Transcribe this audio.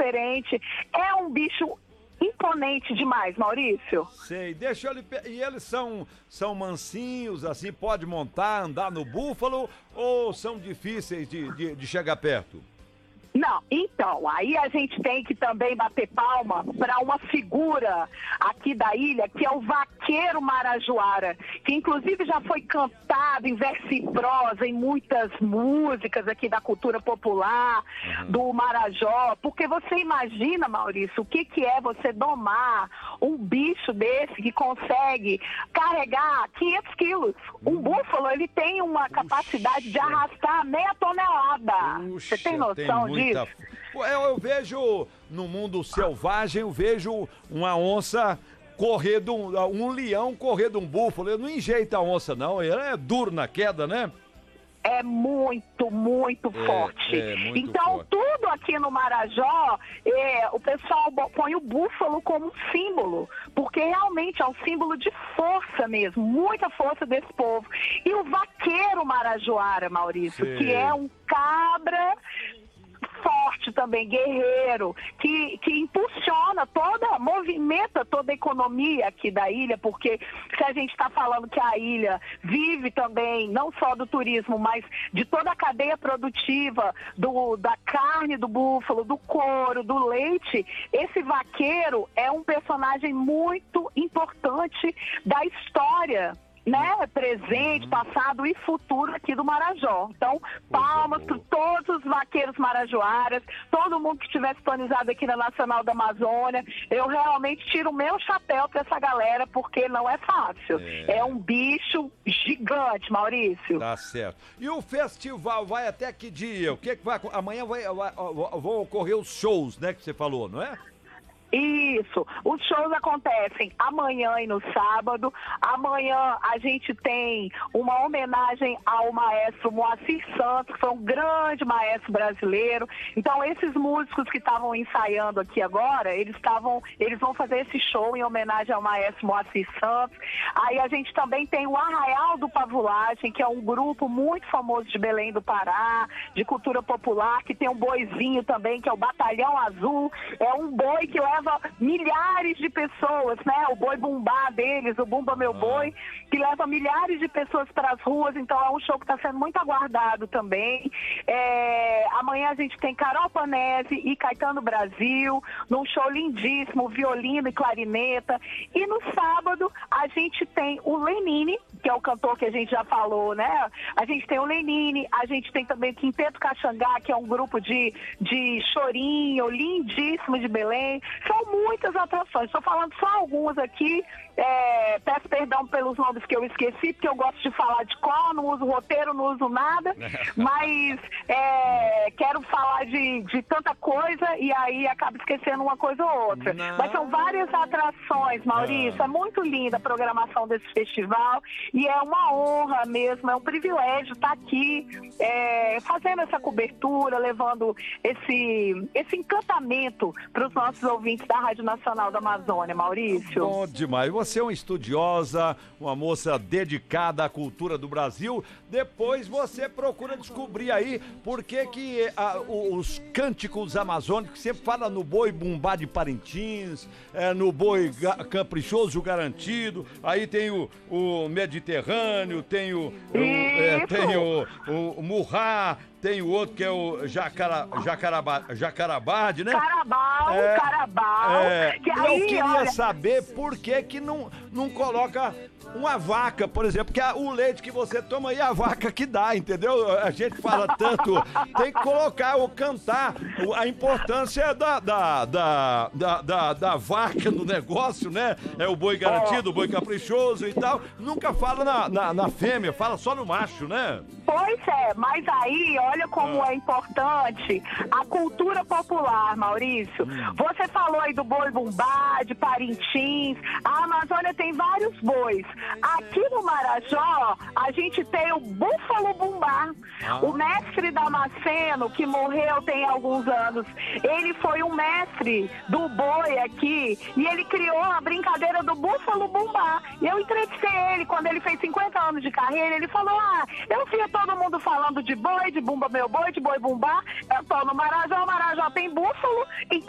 diferente. É um bicho imponente demais, Maurício. Sei, deixa eu lhe... E eles são mansinhos, assim, pode montar, andar no búfalo, ou são difíceis de chegar perto? Não, então, aí a gente tem que também bater palma para uma figura aqui da ilha, que é o vaqueiro marajoara, que inclusive já foi cantado em verso e prosa em muitas músicas aqui da cultura popular, do Marajó, porque você imagina, Maurício, o que é você domar um bicho desse que consegue carregar 500 quilos. Um búfalo, ele tem uma capacidade de arrastar meia tonelada. Você tem noção disso? Eu vejo no mundo selvagem, eu vejo uma onça correr um leão correr de um búfalo. Ele não enjeita a onça, não. Ele é duro na queda, né? É muito, muito forte. Muito então, forte. Tudo aqui no Marajó, o pessoal põe o búfalo como um símbolo, porque realmente é um símbolo de força mesmo, muita força desse povo. E o vaqueiro marajoara, Maurício, que é um cabra forte também, guerreiro, que impulsiona movimenta toda a economia aqui da ilha, porque se a gente está falando que a ilha vive também, não só do turismo, mas de toda a cadeia produtiva, da carne do búfalo, do couro, do leite, esse vaqueiro é um personagem muito importante da história, né, presente, passado e futuro aqui do Marajó. Então, palmas para todos os vaqueiros marajoaras, todo mundo que estiver sintonizado aqui na Nacional da Amazônia. Eu realmente tiro o meu chapéu para essa galera, porque não é fácil. É um bicho gigante, Maurício. Tá certo. E o festival vai até que dia? O que vai... Amanhã vão ocorrer os shows, né, que você falou, não é? Isso, os shows acontecem amanhã e no sábado. Amanhã a gente tem uma homenagem ao maestro Moacir Santos, que foi um grande maestro brasileiro. Então esses músicos que estavam ensaiando aqui agora, eles vão fazer esse show em homenagem ao maestro Moacir Santos. Aí a gente também tem o Arraial do Pavulagem, que é um grupo muito famoso de Belém do Pará, de cultura popular, que tem um boizinho também, que é o Batalhão Azul. É um boi que leva milhares de pessoas, né? O boi bumbá deles, o Bumba Meu Boi, que leva milhares de pessoas para as ruas. Então é um show que está sendo muito aguardado também. Amanhã a gente tem Carol Panese e Caetano Brasil, num show lindíssimo, violino e clarineta. E no sábado a gente tem o Lenine, que é o cantor que a gente já falou, né? A gente tem o Lenine, a gente tem também o Quinteto Caxangá, que é um grupo de chorinho lindíssimo de Belém. São muitas atrações, estou falando só algumas aqui, peço perdão pelos nomes que eu esqueci, porque eu gosto de falar de cor, não uso roteiro, não uso nada, mas quero falar de tanta coisa e aí acabo esquecendo uma coisa ou outra. Mas são várias atrações, Maurício, é muito linda a programação desse festival e é uma honra mesmo, é um privilégio estar aqui fazendo essa cobertura, levando esse encantamento para os nossos ouvintes da Rádio Nacional da Amazônia, Maurício. Bom demais. Você é uma estudiosa, uma moça dedicada à cultura do Brasil. Depois você procura descobrir aí por que os cânticos amazônicos sempre falam no boi bumbá de Parintins, no boi caprichoso garantido, aí tem o Mediterrâneo, tem o Murrá, tem o outro que é o Jacarabade, né? Carabal. Eu queria saber por que não coloca uma vaca, por exemplo, que é o leite que você toma e a vaca que dá, entendeu? A gente fala tanto, tem que colocar ou cantar a importância da vaca no negócio, né? É o boi garantido, o boi caprichoso e tal. Nunca fala na fêmea, fala só no macho, né? Pois é, mas aí, olha como é importante a cultura popular, Maurício. Você falou aí do boi bumbá, de Parintins. A Amazônia tem vários bois. Aqui no Marajó, a gente tem o búfalo bumbá. O mestre Damasceno, que morreu tem alguns anos, ele foi um mestre do boi aqui e ele criou a brincadeira do búfalo bumbá. E eu entrevistei ele quando ele fez 50 anos de carreira. Ele falou, eu via todo mundo falando de boi, de Bumba Meu Boi, de boi bumbá. Eu tô no Marajó, o Marajó tem búfalo, então